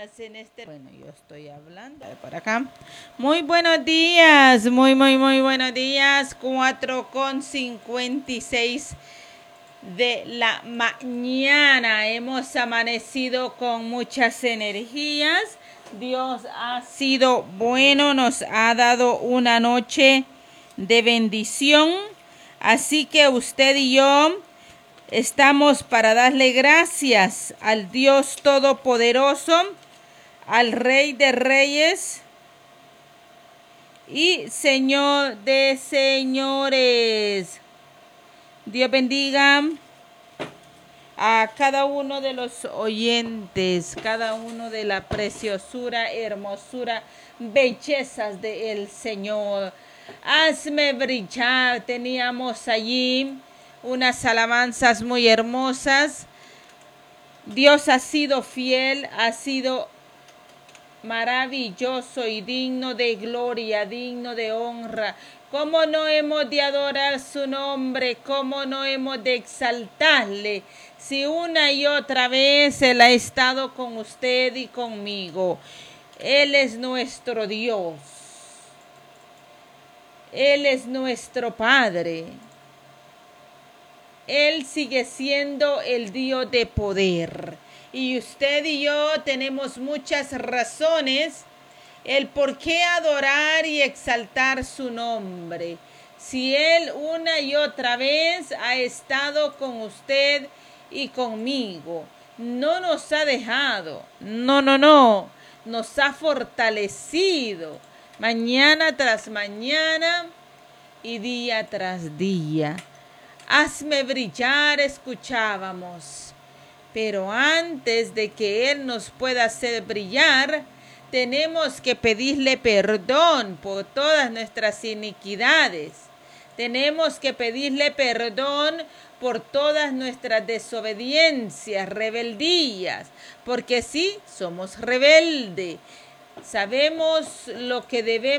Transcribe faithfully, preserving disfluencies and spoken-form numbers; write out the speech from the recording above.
días en este... Bueno, yo estoy hablando de por acá. Muy buenos días, muy, muy, muy buenos días. cuatro con cincuenta y seis de la mañana. Hemos amanecido con muchas energías. Dios ha sido bueno, nos ha dado una noche de bendición. Así que usted y yo estamos para darle gracias al Dios Todopoderoso, al Rey de Reyes y Señor de Señores. Dios bendiga a cada uno de los oyentes, cada uno de la preciosura, hermosura, bellezas del Señor. Hazme brillar. Teníamos allí unas alabanzas muy hermosas. Dios ha sido fiel, ha sido maravilloso y digno de gloria, digno de honra. ¿Cómo no hemos de adorar su nombre? ¿Cómo no hemos de exaltarle? Si una y otra vez Él ha estado con usted y conmigo. Él es nuestro Dios. Él es nuestro Padre. Él sigue siendo el Dios de poder. Y usted y yo tenemos muchas razones el por qué adorar y exaltar su nombre. Si Él una y otra vez ha estado con usted y conmigo, no nos ha dejado, no, no, no, nos ha fortalecido mañana tras mañana y día tras día. Hazme brillar, escuchábamos. Pero antes de que Él nos pueda hacer brillar, tenemos que pedirle perdón por todas nuestras iniquidades. Tenemos que pedirle perdón por todas nuestras desobediencias, rebeldías, porque sí, somos rebeldes. Sabemos lo que debemos